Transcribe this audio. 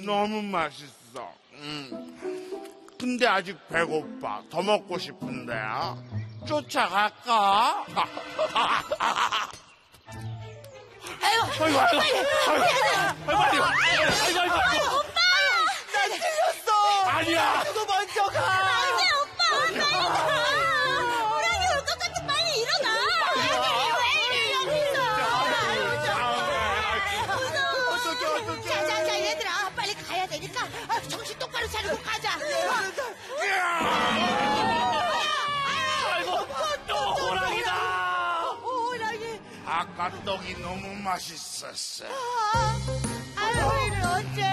너무 맛있어. 근데 아직 배고파. 더 먹고 싶은데. 쫓아갈까? 아이고, 오빠! 나 틀렸어. 아니야. 누구 먼저 가. 안돼 오빠! 빨리 가! 호랑이 올 것 같아. 빨리 일어나! 왜 이래 여기서! 자자자 얘들아 빨리 가야 되니까 정신 똑바로 차리고 가자. 아이고, 또 호랑이다. 호랑이. 아까 떡이 너무 맛있었어. 아유 이를 어째?